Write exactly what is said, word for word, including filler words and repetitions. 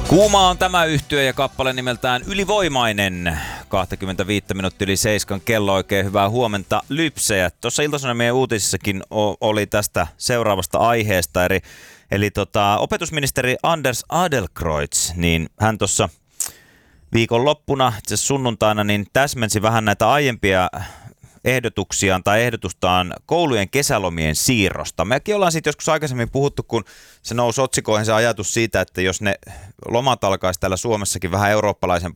Kuuma on tämä yhtye ja kappale nimeltään Ylivoimainen. kaksikymmentäviisi minuuttia yli seiskan kello. Oikein hyvää huomenta, lypsejät. Tuossa Ilta-Sanomien uutisissakin oli tästä seuraavasta aiheesta. Eli, eli tota, opetusministeri Anders Adlercreutz, niin hän tuossa viikonloppuna, itse asiassa sunnuntaina, niin täsmensi vähän näitä aiempia ehdotuksiaan tai ehdotustaan koulujen kesälomien siirrosta. Mekin ollaan siitä joskus aikaisemmin puhuttu, kun se nousi otsikoihin se ajatus siitä, että jos ne lomat alkaisi täällä Suomessakin vähän eurooppalaisen